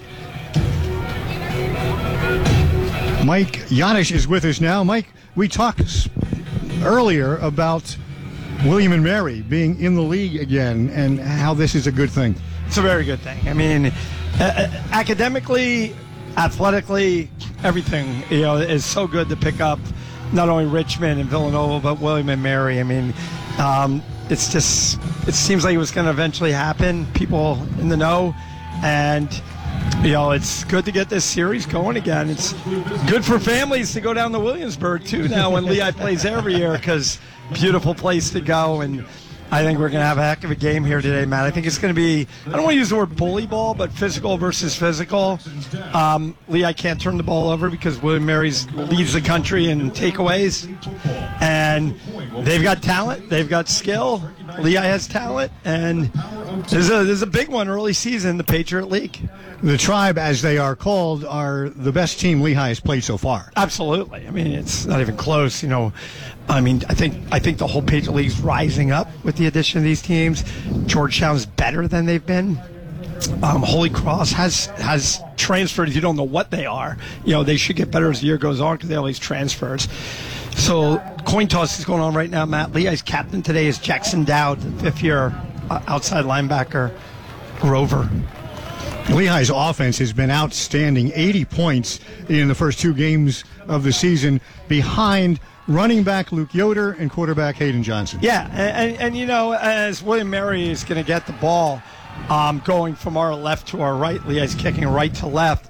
Mike Yanish is with us now. Mike, we talked earlier about William and Mary being in the league again and how this is a good thing. It's a very good thing. I mean, uh, academically, athletically, everything, you know, is so good to pick up not only Richmond and Villanova, but William and Mary. I mean, um, it's just, it seems like it was going to eventually happen. People in the know, and you know, it's good to get this series going again. It's good for families to go down to Williamsburg, too, now when Lehigh plays every year, because beautiful place to go. And I think we're going to have a heck of a game here today, Matt. I think it's going to be, I don't want to use the word bully ball, but physical versus physical. Um, Lehigh can't turn the ball over because William Mary's leads the country in takeaways. And they've got talent. They've got skill. Lehigh has talent. And there's a, there's a big one early season, the Patriot League. The Tribe, as they are called, are the best team Lehigh has played so far. Absolutely. I mean, it's not even close. You know, I mean, I think I think the whole Patriot League's rising up with the addition of these teams. Georgetown's better than they've been. Um, Holy Cross has has transferred. You don't know what they are. You know, they should get better as the year goes on because they have all these transfers. So coin toss is going on right now, Matt. Lehigh's captain today is Jackson Dowd, the fifth-year uh, outside linebacker, Rover. Lehigh's offense has been outstanding, eighty points in the first two games of the season, behind running back Luke Yoder and quarterback Hayden Johnson. Yeah, and, and, and you know, as William Mary is going to get the ball um, going from our left to our right, Lehigh's kicking right to left.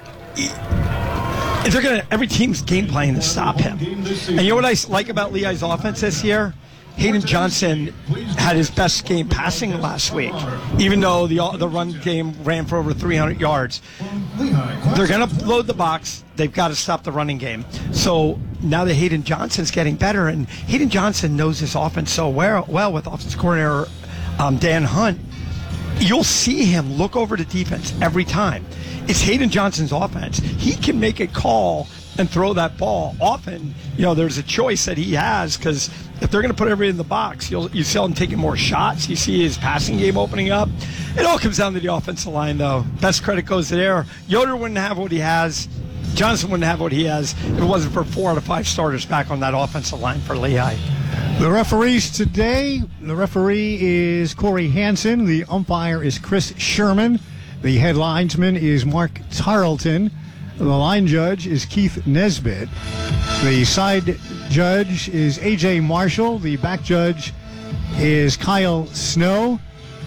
They're going to, every team's game plan to stop him. And you know what I like about Lehigh's offense this year? Hayden Johnson had his best game passing last week, even though the the run game ran for over three hundred yards. They're going to load the box. They've got to stop the running game. So now that Hayden Johnson's getting better, and Hayden Johnson knows his offense so well, well with offensive coordinator um, Dan Hunt, you'll see him look over the defense every time. It's Hayden Johnson's offense. He can make a call and throw that ball. Often, you know, there's a choice that he has, because if they're going to put everything in the box, you'll you see him taking more shots. You see his passing game opening up. It all comes down to the offensive line, though. Best credit goes to there. Yoder wouldn't have what he has. Johnson wouldn't have what he has if it wasn't for four out of five starters back on that offensive line for Lehigh. The referees today, the referee is Corey Hansen. The umpire is Chris Sherman. The head linesman is Mark Tarleton. The line judge is Keith Nesbitt. The side judge is A J Marshall. The back judge is Kyle Snow.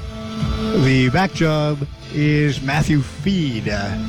The back judge is Matthew Feed.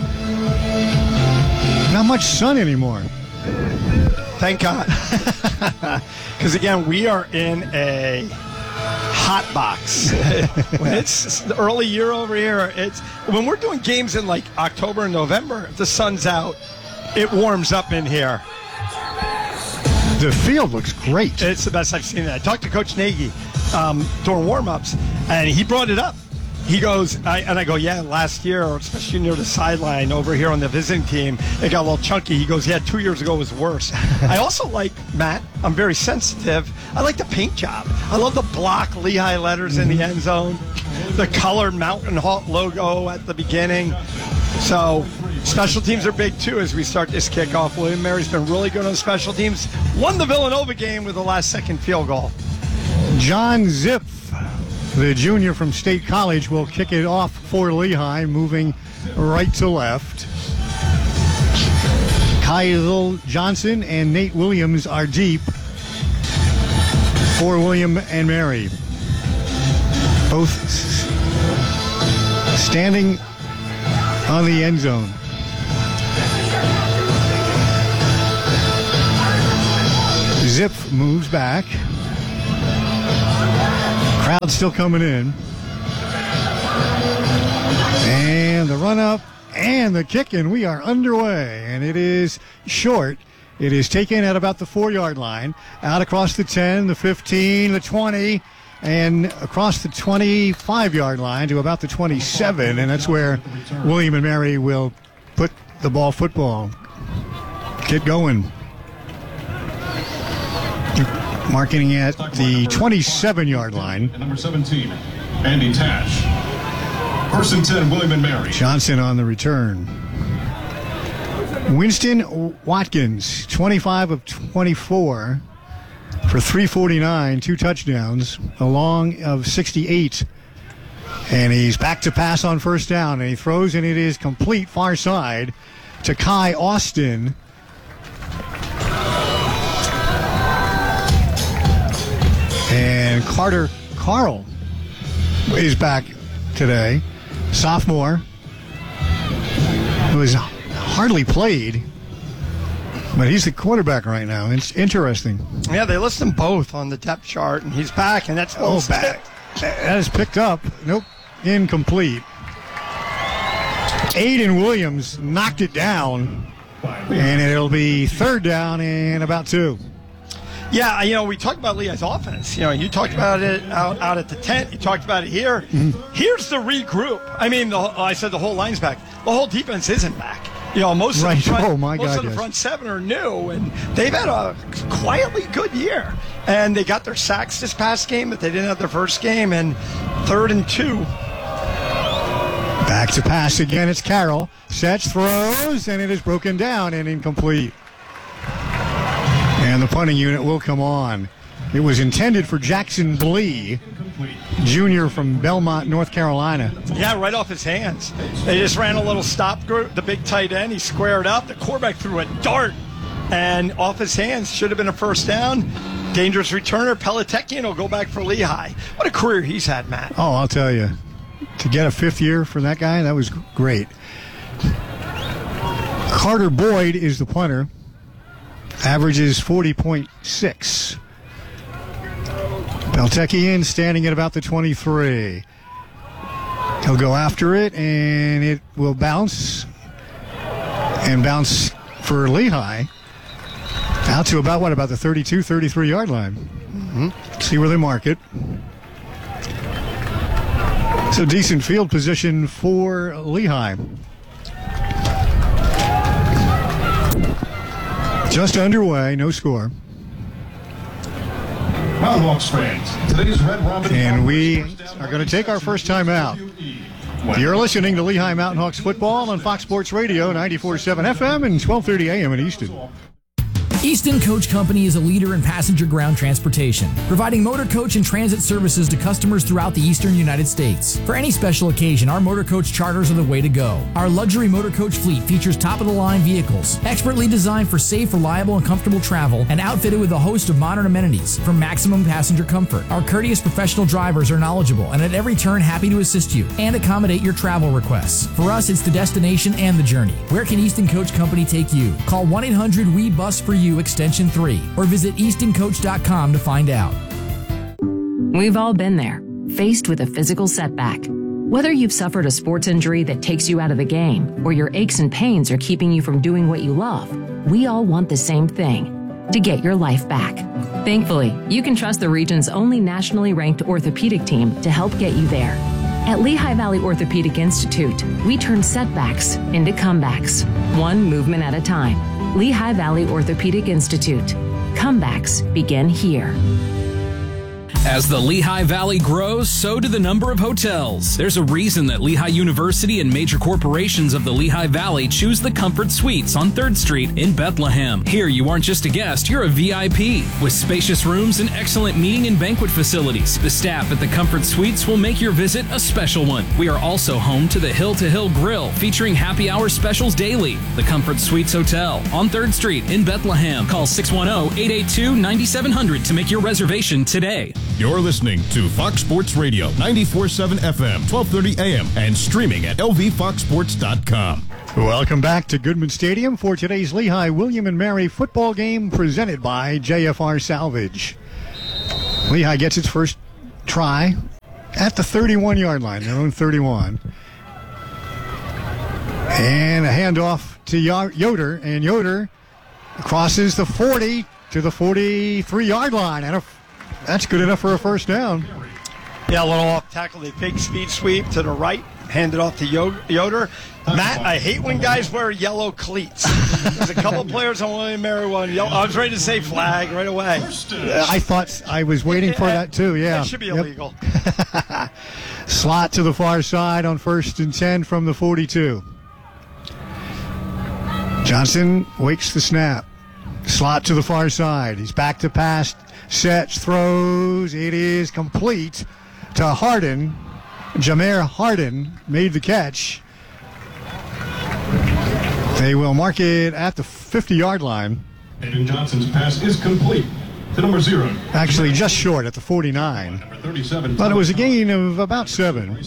Not much sun anymore. Thank God. Because, again, we are in a hot box. When it's the early year over here, it's when we're doing games in like October and November, if the sun's out, it warms up in here. The field looks great. It's the best I've seen it. I talked to Coach Nagy um, during warm-ups, and he brought it up. He goes, I, and I go, yeah, last year, especially near the sideline over here on the visiting team, it got a little chunky. He goes, yeah, two years ago was worse. I also like, Matt, I'm very sensitive. I like the paint job. I love the block Lehigh letters mm-hmm. in the end zone, the colored Mountain Hawk logo at the beginning. So special teams are big, too, as we start this kickoff. William Mary's been really good on special teams. Won the Villanova game with a last-second field goal. John Zipf, the junior from State College, will kick it off for Lehigh, moving right to left. Kyle Johnson and Nate Williams are deep for William and Mary. Both standing on the end zone. Zip moves back. Crowd still coming in. And the run up and the kicking. We are underway. And it is short. It is taken at about the four-yard line. Out across the ten, the fifteen, the twenty, and across the twenty-five-yard line to about the twenty-seven. And that's where William and Mary will put the ball football. Get going. Marking at the twenty-seven-yard line. And number seventeen, Andy Tash. First and ten, William and Mary. Johnson on the return. Winston Watkins, twenty-five of twenty-four for three forty-nine, two touchdowns, a long of sixty-eight. And he's back to pass on first down, and he throws, and it is complete far side to Kai Austin. And Carter Carl is back today, sophomore, who has hardly played, but he's the quarterback right now. It's interesting. Yeah, they list them both on the depth chart, and he's back, and that's oh back. That is picked up. Nope, incomplete. Aiden Williams knocked it down, and it'll be third down and about two. Yeah, you know, we talked about Lehigh's offense. You know, you talked about it out, out at the tent. You talked about it here. Mm-hmm. Here's the regroup. I mean, the, I said the whole line's back. The whole defense isn't back. You know, most right. of the front, oh my most God, of the yes. front seven are new, and they've had a quietly good year. And they got their sacks this past game, but they didn't have their first game. And third and two. Back to pass again. It's Carroll. Sets, throws, and it is broken down and incomplete. And the punting unit will come on. It was intended for Jackson Blee, junior from Belmont, North Carolina. Yeah, right off his hands. They just ran a little stop group, the big tight end. He squared up. The quarterback threw a dart, and off his hands. Should have been a first down. Dangerous returner. Peletekian will go back for Lehigh. What a career he's had, Matt. Oh, I'll tell you. To get a fifth year for that guy, that was great. Carter Boyd is the punter. Averages forty point six. Peletekian standing at about the twenty-three. He'll go after it, and it will bounce. And bounce for Lehigh. Out to about, what, about the thirty-two, thirty-three-yard line. Mm-hmm. See where they mark it. So decent field position for Lehigh. Just underway, no score. Hawks fans, today's Red Robin. And we are going to take our first time out. You're listening to Lehigh Mountain Hawks football on Fox Sports Radio, ninety-four point seven F M and twelve thirty A M in Easton. Easton Coach Company is a leader in passenger ground transportation, providing motor coach and transit services to customers throughout the eastern United States. For any special occasion, our motor coach charters are the way to go. Our luxury motor coach fleet features top-of-the-line vehicles, expertly designed for safe, reliable, and comfortable travel, and outfitted with a host of modern amenities for maximum passenger comfort. Our courteous professional drivers are knowledgeable and at every turn happy to assist you and accommodate your travel requests. For us, it's the destination and the journey. Where can Easton Coach Company take you? Call one eight hundred W E bus for you extension three or visit easton coach dot com to find out. We've all been there, faced with a physical setback. Whether you've suffered a sports injury that takes you out of the game or your aches and pains are keeping you from doing what you love, we all want the same thing. to get your life back. Thankfully, you can trust the region's only nationally ranked orthopedic team to help get you there. At Lehigh Valley Orthopedic Institute, we turn setbacks into comebacks, one movement at a time. Lehigh Valley Orthopedic Institute. Comebacks begin here. As the Lehigh Valley grows, so do the number of hotels. There's a reason that Lehigh University and major corporations of the Lehigh Valley choose the Comfort Suites on third Street in Bethlehem. Here, you aren't just a guest, you're a V I P. With spacious rooms and excellent meeting and banquet facilities, the staff at the Comfort Suites will make your visit a special one. We are also home to the Hill to Hill Grill, featuring happy hour specials daily. The Comfort Suites Hotel on third Street in Bethlehem. Call six one zero, eight eight two, nine seven zero zero to make your reservation today. You're listening to Fox Sports Radio, ninety-four point seven F M, twelve thirty A M, and streaming at L V fox sports dot com. Welcome back to Goodman Stadium for today's Lehigh William and Mary football game presented by J F R Salvage. Lehigh gets its first try at the thirty-one-yard line, their own thirty-one. And a handoff to Yoder, and Yoder crosses the forty to the forty-three-yard line, and a that's good enough for a first down. Yeah, a little off tackle. The big speed sweep to the right, hand it off to Yoder. Matt, I hate when guys wear yellow cleats. There's a couple players on William and Mary one. Yellow. I was ready to say flag right away. Uh, I thought I was waiting for that too. Yeah, that should be yep. illegal. Slot to the far side on first and ten from the forty-two. Johnson waits the snap. Slot to the far side. He's back to pass. Sets, throws. It is complete to Harden. Jameer Harden made the catch. They will mark it at the fifty-yard line. Aiden Johnson's pass is complete to number zero. Actually, just short at the forty-nine. Number thirty-seven. But it was a gain of about seven.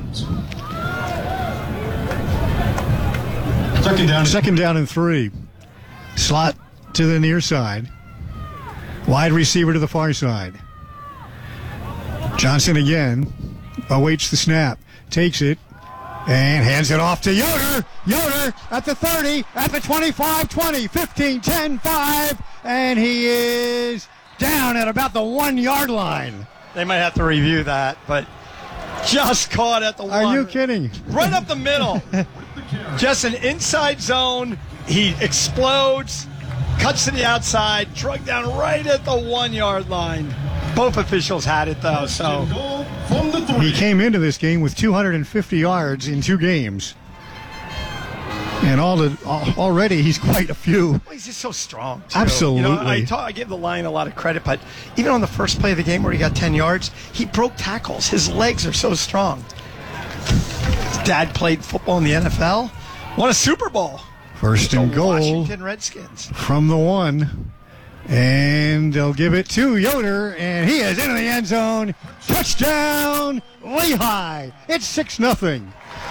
Second down. Second down and three. Slot to the near side. Wide receiver to the far side. Johnson again awaits the snap, takes it, and hands it off to Yoder. Yoder at the thirty, at the twenty-five, twenty, fifteen, ten, five, and he is down at about the one-yard line. They might have to review that, but just caught at the one. Are you kidding? Right up the middle. Just an inside zone. He explodes. Cuts to the outside, drug down right at the one-yard line. Both officials had it, though, so. He came into this game with two hundred fifty yards in two games. And all the, already he's quite a few. Well, he's just so strong, too. Absolutely. You know, I, talk, I give the line a lot of credit, but even on the first play of the game where he got ten yards, he broke tackles. His legs are so strong. His dad played football in the N F L, won a Super Bowl. First and goal Washington Redskins from the one, and they'll give it to Yoder, and he is into the end zone. Touchdown, Lehigh! It's six nothing,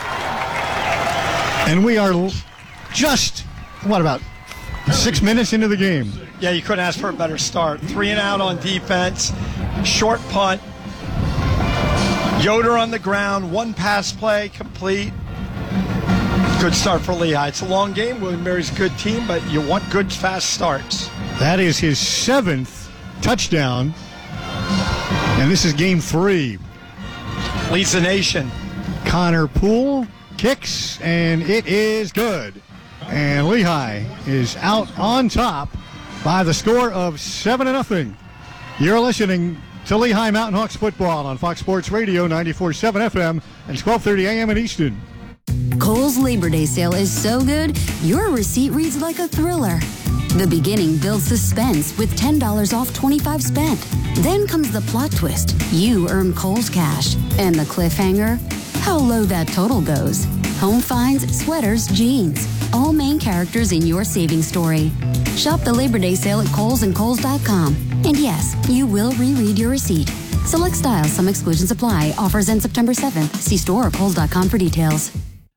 and we are just what about six minutes into the game? Yeah, you couldn't ask for a better start. Three and out on defense, short punt. Yoder on the ground, one pass play complete. Good start for Lehigh. It's a long game. William and Mary's a good team, but you want good, fast starts. That is his seventh touchdown, and this is game three. Leads the nation. Connor Poole kicks, and it is good. And Lehigh is out on top by the score of seven to nothing. You're listening to Lehigh Mountain Hawks football on Fox Sports Radio, ninety-four point seven F M and twelve thirty A M in Easton. Kohl's Labor Day sale is so good, your receipt reads like a thriller. The beginning builds suspense with ten dollars off twenty-five spent. Then comes the plot twist. You earn Kohl's cash. And the cliffhanger? How low that total goes. Home finds, sweaters, jeans. All main characters in your savings story. Shop the Labor Day sale at Kohl's and Kohl's dot com. And yes, you will reread your receipt. Select styles, some exclusions apply. Offers end September seventh. See store or Kohl's dot com for details.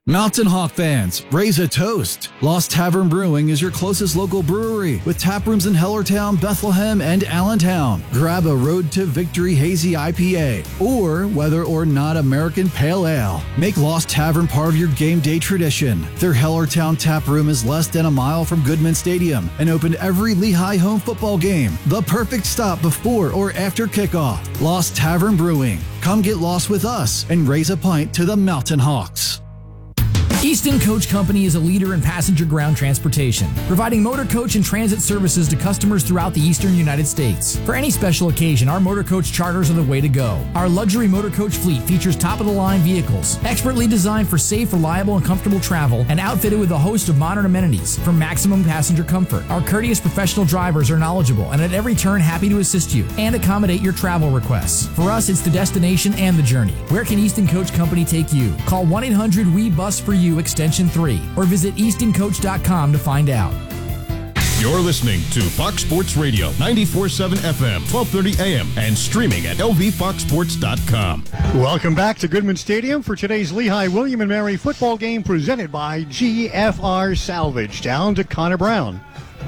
Mountain Hawk fans, raise a toast. Lost Tavern Brewing is your closest local brewery with tap rooms in Hellertown, Bethlehem, and Allentown. Grab a Road to Victory Hazy I P A or whether or not American Pale Ale. Make Lost Tavern part of your game day tradition. Their Hellertown tap room is less than a mile from Goodman Stadium and open every Lehigh home football game. The perfect stop before or after kickoff. Lost Tavern Brewing. Come get lost with us and raise a pint to the Mountain Hawks. Easton Coach Company is a leader in passenger ground transportation, providing motor coach and transit services to customers throughout the eastern United States. For any special occasion, our motor coach charters are the way to go. Our luxury motor coach fleet features top-of-the-line vehicles, expertly designed for safe, reliable, and comfortable travel, and outfitted with a host of modern amenities for maximum passenger comfort. Our courteous professional drivers are knowledgeable and at every turn happy to assist you and accommodate your travel requests. For us, it's the destination and the journey. Where can Easton Coach Company take you? Call one eight hundred W E bus for you extension three or visit easton coach dot com to find out. You're listening to Fox Sports Radio, ninety-four point seven F M, twelve thirty A M, and streaming at L V fox sports dot com. Welcome back to Goodman Stadium for today's Lehigh William and Mary football game presented by G F R Salvage. Down to Connor Brown.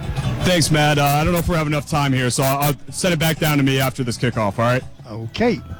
Thanks, Matt. Uh, I don't know if we have enough time here, so I'll, I'll set it back down to me after this kickoff, all right? Okay.